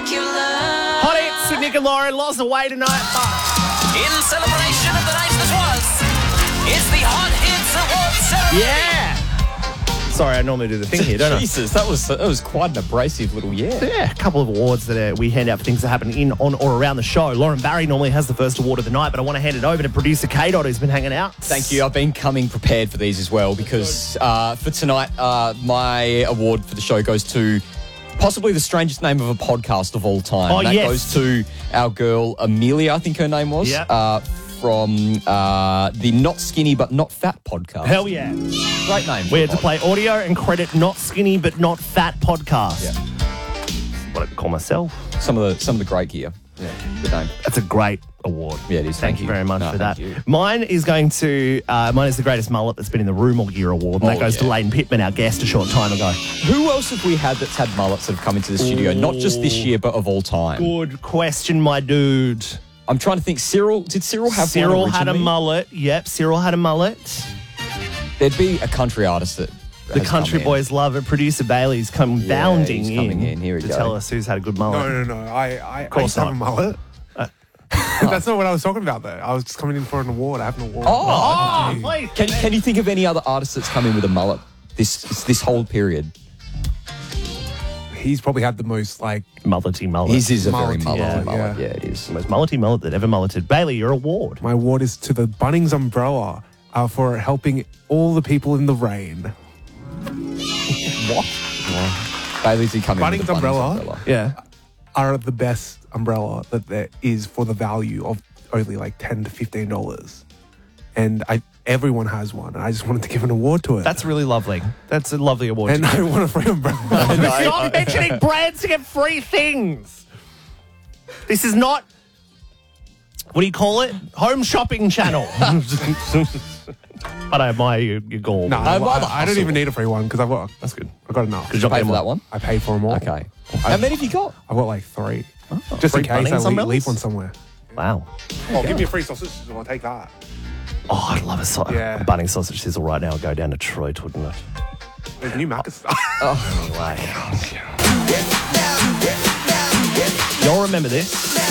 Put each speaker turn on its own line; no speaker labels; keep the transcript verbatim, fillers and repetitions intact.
Hot hits with Nick and Lauren. Lost away tonight.
In celebration of the night that was, it's the Hot Hits Awards ceremony.
Yeah. Sorry, I normally do the thing here, don't I?
Jesus, that was that was quite an abrasive little yeah.
Yeah, a couple of awards that uh, we hand out for things that happen in, on, or around the show. Lauren Barry normally has the first award of the night, but I want to hand it over to producer K-Dot, who's been hanging out.
Thank you. I've been coming prepared for these as well because uh, for tonight, uh, my award for the show goes to possibly the strangest name of a podcast of all time.
Oh,
and that
yes.
goes to our girl Amelia, I think her name was.
Yep.
Uh, from uh, the Not Skinny But Not Fat podcast.
Hell yeah.
Great name.
We had to play audio and credit Not Skinny But Not Fat podcast.
Yeah.
What I call myself.
Some of the some of the great gear. Yeah, good name.
That's a great award.
Yeah, it is.
Thank,
Thank
you
you.
very much
No,
for that.
thank you.
Mine is going to, uh, mine is the greatest mullet that's been in the room all year award, and that
Oh,
goes to
yeah.
Lane Pittman, our guest a short time ago.
Who else have we had that's had mullets that have come into the studio? Not just this year, but of all time.
Good question, my dude.
I'm trying to think. Cyril, did Cyril have
Cyril
one
had a
originally?
mullet. Yep, Cyril had a mullet.
There'd be a country artist that
The
has
country
come in.
boys love it. Producer Bailey's come
Yeah,
bounding
he's coming in. Here we
to
go.
tell us who's had a good mullet.
No, no, no. I, I, I
course
used to have a
not.
mullet. That's not what I was talking about, though. I was just coming in for an award. I have an award.
Oh,
Gee.
please.
Can, can you think of any other artist that's come in with a mullet this this whole period?
He's probably had the most, like,
Mullety mullet.
His is a very
Mullety,
mullet
yeah,
mullet.
yeah.
Yeah, it is.
the most mullety mullet that ever mulleted. Bailey, your award.
my award is to the Bunnings Umbrella uh, for helping all the people in the rain.
What? Bailey's he come in with
Bunnings
the Bunnings
umbrella?
umbrella.
Yeah.
Are the best umbrella that there is for the value of only like ten to fifteen dollars. And I everyone has one. And I just wanted to give an award to it.
That's really lovely. That's a lovely award.
and
to
I want a free umbrella.
Stop mentioning brands to get free things. This is not, what do you call it? Home shopping channel. But I admire your, your gall.
no, I,
I love
I, I don't
hustle.
even need a free one because I've got
That's good.
I've got enough.
Good job.
Pay for that one?
I paid for them all.
Okay. How many have you got?
I've got like three. Just
Free
in case I
Bunnings
leave,
umbrellas?
leave one somewhere.
Wow.
Oh, give me a free sausage and I'll take that.
Oh, I'd love a, so-
Yeah.
a Bunnings sausage sizzle right now. I'd go down to Detroit, wouldn't it?
There's new Macca's stuff.
Anyway. Y'all remember this?